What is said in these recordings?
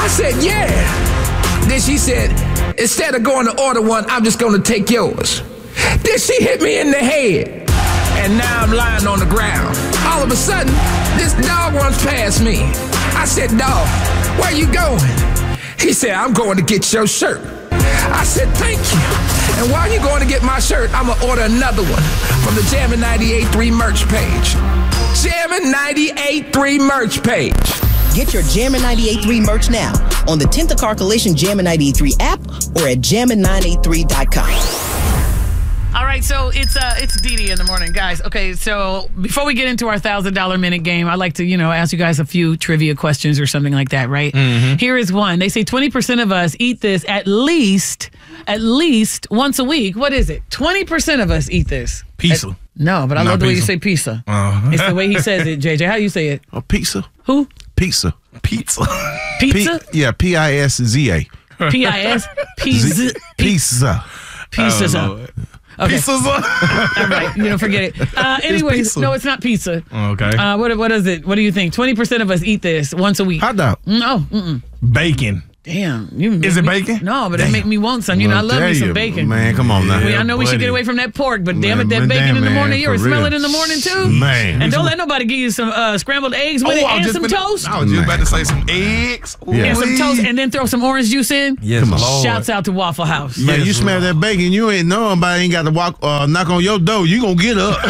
I said, yeah. Then she said, instead of going to order one, I'm just going to take yours. Then she hit me in the head. And now I'm lying on the ground. All of a sudden, this dog runs past me. I said, dog, where you going? He said, I'm going to get your shirt. I said, thank you. And while you're going to get my shirt, I'm going to order another one from the Jammin' 98.3 merch page. Jammin' 98.3 merch page. Get your Jammin' 98.3 merch now on the Tint the Car Collision Jammin' 98.3 app or at jammin983.com. All right, so it's Dee in the morning, guys. Okay, so before we get into our $1,000 minute game, I'd like to, ask you guys a few trivia questions or something like that, right? Mm-hmm. Here is one. They say 20% of us eat this at least once a week. What is it? 20% of us eat this. Pizza. No, but I love the way you say pizza. It's the way he says it, JJ. How do you say it? Pizza. Who? Pizza. Pizza? Pizza. P-I-S? Pizza. Pizza. Pizza. Okay. Pizza. All right, forget it. Anyways, no, it's not pizza. Okay. What is it? What do you think? 20% of us eat this once a week. Hot dog. No. Bacon. Damn. Is it bacon? No, but it make me want some. I love me some bacon. Man, come on now. I know we should get away from that pork, but damn it, that bacon in the morning, you ever smell it in the morning too? Man. And don't let nobody give you some scrambled eggs with it and some toast. I was just about to say some eggs. And some toast and then throw some orange juice in. Yes, Lord. Shouts out to Waffle House. Man, you smell that bacon, you ain't nobody ain't got to knock on your door. You gonna get up.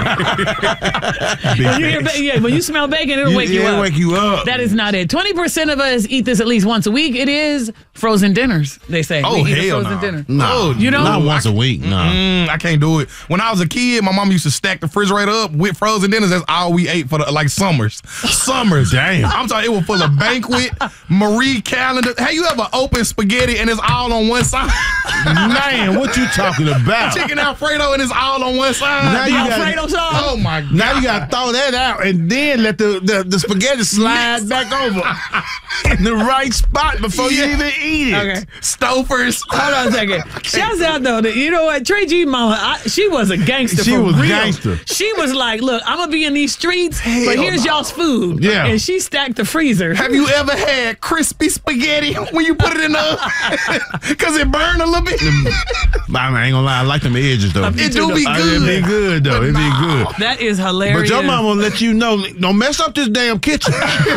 When you smell bacon, it'll wake you up. It'll wake you up. That is not it. 20% of us eat this at least once a week. It is frozen dinners, they say. Oh, hell frozen dinner. No, not once a week. No, I can't do it. When I was a kid, my mom used to stack the refrigerator up with frozen dinners. That's all we ate for summers. Damn. I'm talking, it was full of Banquet, Marie Calendar. Have you ever opened spaghetti and it's all on one side? Man, what you talking about? Chicken Alfredo and it's all on one side. Now you Alfredo sauce. Oh my God. Now you gotta throw that out and then let the spaghetti slide back over in the right spot before you even eat it. Okay. Stofers. Hold on a second. Shouts out though. You know what? Trey G mama, she was a gangster. She for was real. gangster. She was like, look, I'm gonna be in these streets, but here's y'all's food. Yeah. And she stacked the freezer. Have you ever had crispy spaghetti when you put it in the because it burned a little bit? I ain't gonna lie, I like them edges though. It do be good. It be good though. It be good. That is hilarious. But your mama will let you know, don't mess up this damn kitchen.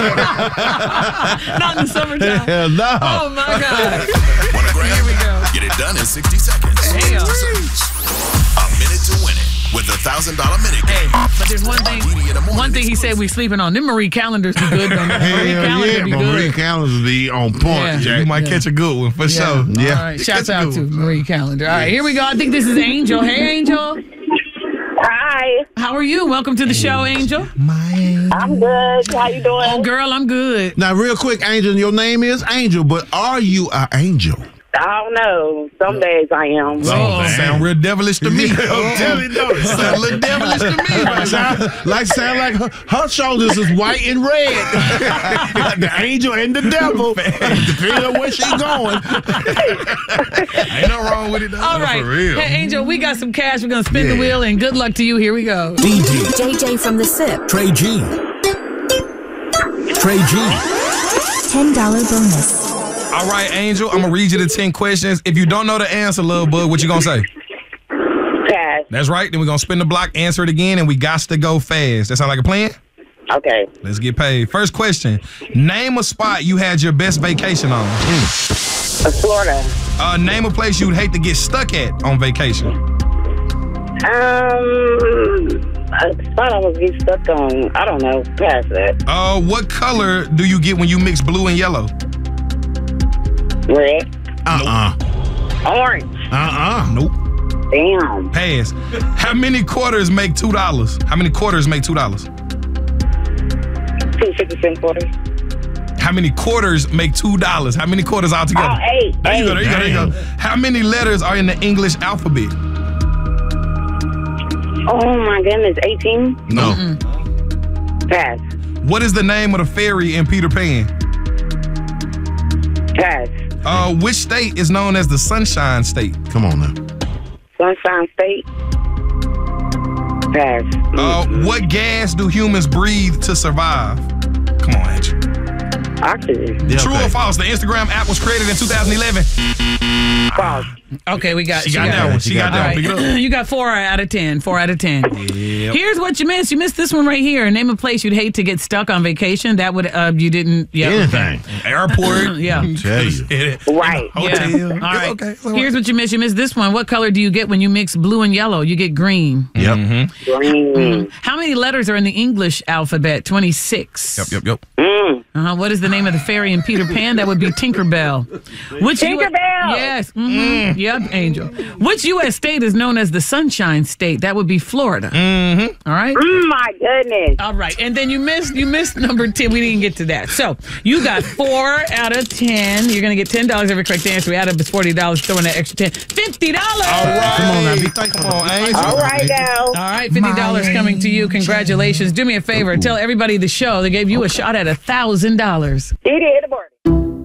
Not in the summertime. Hell no. Oh my God. Here we go. Get it done in 60 seconds. Damn. A minute to win it with the $1,000 minute game. But there's one thing he said we sleeping on. Them Marie calendars be good. Though. Marie calendars be good. Marie calendars be on point, Yeah. Jack. You might catch a good one for sure. Yeah. All right. Shouts out to Marie Calendar. All right, here we go. I think this is Angel. Hey, Angel. Hi. How are you? Welcome to the show, Angel. I'm good. How you doing? Oh, girl, I'm good. Now, real quick, Angel, your name is Angel, but are you an angel? I don't know. Some days I am. Sound real devilish to me. I'm telling you, Sound a little devilish to me. sound like her shoulders is white and red. The angel and the devil, depending on where she going. Ain't no wrong with it though. All right. For real. Hey, Angel, we got some cash. We're going to spin the wheel, and good luck to you. Here we go. JJ from the SIP. Trey G. $10 bonus. All right, Angel, I'm going to read you the 10 questions. If you don't know the answer, little bug, what you going to say? Pass. That's right. Then we're going to spin the block, answer it again, and we got to go fast. That sound like a plan? Okay. Let's get paid. First question. Name a spot you had your best vacation on. Florida. Name a place you'd hate to get stuck at on vacation. I thought I was getting stuck on, I don't know, past that. What color do you get when you mix blue and yellow? Red. Orange. Nope. Damn. Pass. How many quarters make $2? How many quarters make $2? 2 50-cent quarters. How many quarters make $2? How many quarters altogether? Oh, 8. There you go, there you go. How many letters are in the English alphabet? Oh my goodness, 18? No. Pass. What is the name of the fairy in Peter Pan? Pass. Which state is known as the Sunshine State? Come on now. Sunshine State? Pass. What gas do humans breathe to survive? Come on, Andrew. Oxygen. True or false? The Instagram app was created in 2011. False. Okay, we got. She got that one. She got that one. Pick it up. You got 4 out of 10. 4 out of 10. Yep. Here's what you missed. You missed this one right here. Name a place you'd hate to get stuck on vacation. That would you didn't. Yeah. Anything. Airport. Yeah. Tell you. Right. Hotel. Yeah. All right. Okay. Here's what you missed. You missed this one. What color do you get when you mix blue and yellow? You get green. Yep. Green. How many letters are in the English alphabet? 26. Yep. What is the name of the fairy in Peter Pan? That would be Tinkerbell. Tinkerbell. Yes. Mm-hmm. Yep, Angel. Which U.S. state is known as the Sunshine State? That would be Florida. All right. My goodness. All right. And then you missed number 10. We didn't get to that. So you got 4 out of 10. You're going to get $10 every correct answer. We add up is $40. Throw in that extra 10. $50. All right. Come on now, be thankful. Come on, Angel. All right now. All right, $50 coming to you. Congratulations. Do me a favor. Tell everybody the show. They gave you a shot at $1,000. Did it in the morning.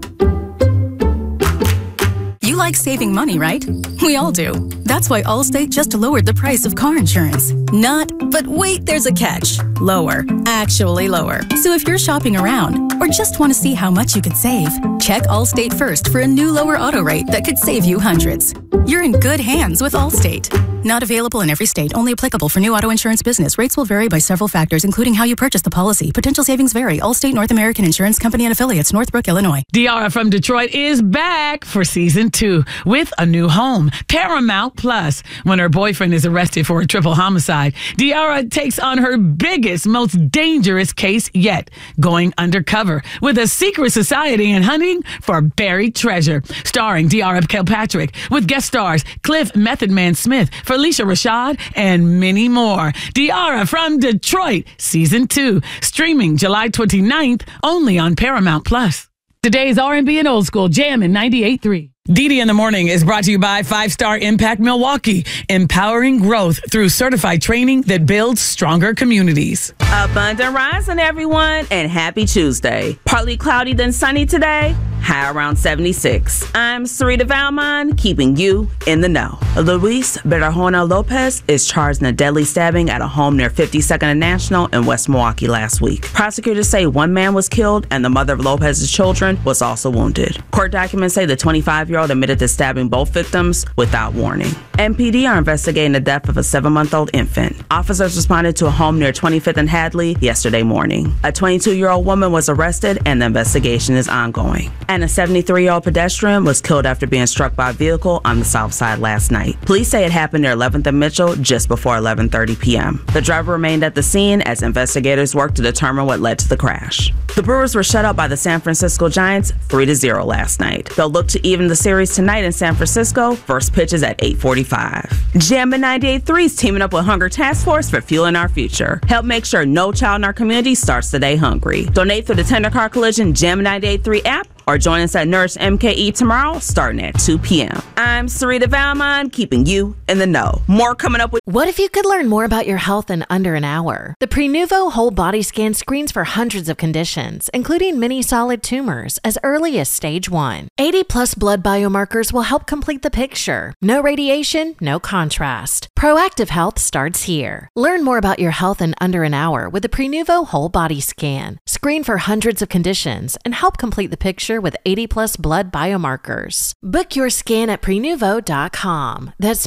You like saving money, right? We all do. That's why Allstate just lowered the price of car insurance. Not, but wait, there's a catch. Lower. Actually lower. So if you're shopping around or just want to see how much you could save, check Allstate first for a new lower auto rate that could save you hundreds. You're in good hands with Allstate. Not available in every state. Only applicable for new auto insurance business. Rates will vary by several factors, including how you purchase the policy. Potential savings vary. Allstate North American Insurance Company and Affiliates, Northbrook, Illinois. Diara from Detroit is back for season 2 with a new home, Paramount Plus. When her boyfriend is arrested for a triple homicide, Diara takes on her biggest, most dangerous case yet, going undercover with a secret society and hunting for buried treasure. Starring Diara Kilpatrick with guest stars Cliff Method Man Smith, Felicia Rashad, and many more. Diara from Detroit, season 2, streaming July 29th, only on Paramount Plus. Today's R&B and old school jam in 98.3. Didi in the Morning is brought to you by 5-Star Impact Milwaukee, empowering growth through certified training that builds stronger communities. Abundant rising, everyone, and happy Tuesday. Partly cloudy then sunny today, high around 76. I'm Sarita Valmont, keeping you in the know. Luis Berajona Lopez is charged in a deadly stabbing at a home near 52nd and National in West Milwaukee last week. Prosecutors say one man was killed and the mother of Lopez's children was also wounded. Court documents say the 25-year-old admitted to stabbing both victims without warning. MPD are investigating the death of a 7-month-old infant. Officers responded to a home near 25th and Hadley yesterday morning. A 22-year-old woman was arrested and the investigation is ongoing. And a 73-year-old pedestrian was killed after being struck by a vehicle on the south side last night. Police say it happened near 11th and Mitchell just before 11:30 p.m. The driver remained at the scene as investigators worked to determine what led to the crash. The Brewers were shut out by the San Francisco Giants 3-0 last night. They'll look to even the series tonight in San Francisco. First pitch is at 8:45. Jammin' 98.3 is teaming up with Hunger Task Force for Fueling Our Future. Help make sure no child in our community starts the day hungry. Donate through the Tender Car Collision Jammin' 98.3 app or join us at Nourish MKE tomorrow starting at 2 p.m. I'm Sarita Valmont, keeping you in the know. More coming up with... What if you could learn more about your health in under an hour? The Prenuvo Whole Body Scan screens for hundreds of conditions, including many solid tumors, as early as stage 1. 80-plus blood biomarkers will help complete the picture. No radiation, no contrast. Proactive health starts here. Learn more about your health in under an hour with the Prenuvo Whole Body Scan. Screen for hundreds of conditions and help complete the picture with 80-plus blood biomarkers. Book your scan at Prenuvo.com. That's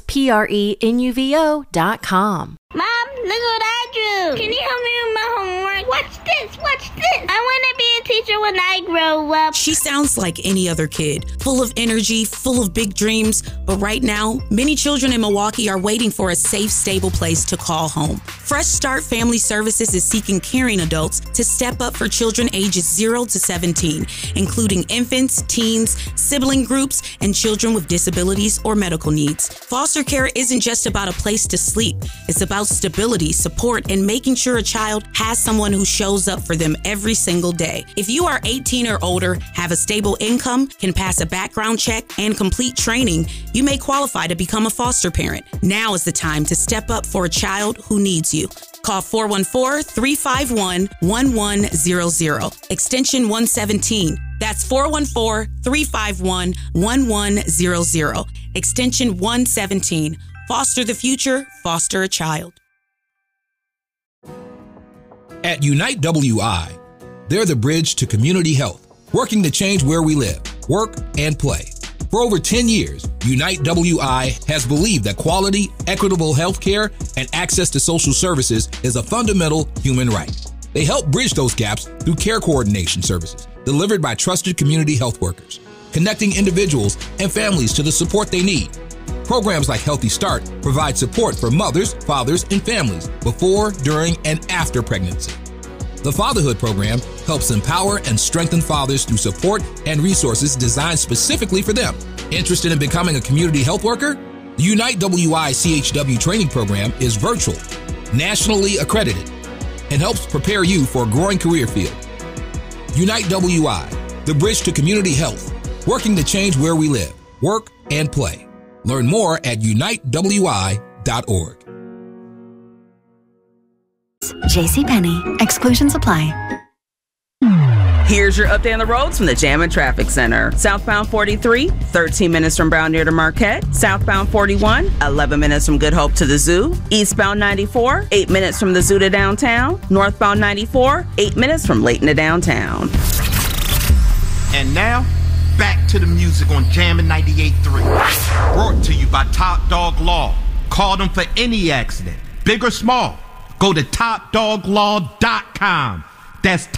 Prenuvo.com. Mom, look what I drew. Can you help me with my homework? Watch this, watch this. I want to be a teacher when I grow up. She sounds like any other kid, full of energy, full of big dreams. But right now, many children in Milwaukee are waiting for a safe, stable place to call home. Fresh Start Family Services is seeking caring adults to step up for children ages 0 to 17, including infants, teens, sibling groups, and children with disabilities or medical needs. Foster care isn't just about a place to sleep. It's about stability, support, and making sure a child has someone who shows up for them every single day. If you are 18 or older, have a stable income, can pass a background check, and complete training, you may qualify to become a foster parent. Now is the time to step up for a child who needs you. Call 414-351-1100, extension 117. That's 414-351-1100, extension 117. Foster the future, foster a child. At Unite WI, they're the bridge to community health, working to change where we live, work, and play. For over 10 years, Unite WI has believed that quality, equitable health care and access to social services is a fundamental human right. They help bridge those gaps through care coordination services delivered by trusted community health workers, connecting individuals and families to the support they need. Programs like Healthy Start provide support for mothers, fathers, and families before, during, and after pregnancy. The Fatherhood Program helps empower and strengthen fathers through support and resources designed specifically for them. Interested in becoming a community health worker? The Unite WI CHW training program is virtual, nationally accredited, and helps prepare you for a growing career field. Unite WI, the bridge to community health, working to change where we live, work, and play. Learn more at unitewi.org. JCPenney. Exclusions apply. Here's your update on the roads from the Jammin' Traffic Center. Southbound 43, 13 minutes from Brown near to Marquette. Southbound 41, 11 minutes from Good Hope to the Zoo. Eastbound 94, 8 minutes from the Zoo to downtown. Northbound 94, 8 minutes from Layton to downtown. And now, back to the music on Jammin' 98.3. Brought to you by Top Dog Law. Call them for any accident, big or small. Go to topdoglaw.com. That's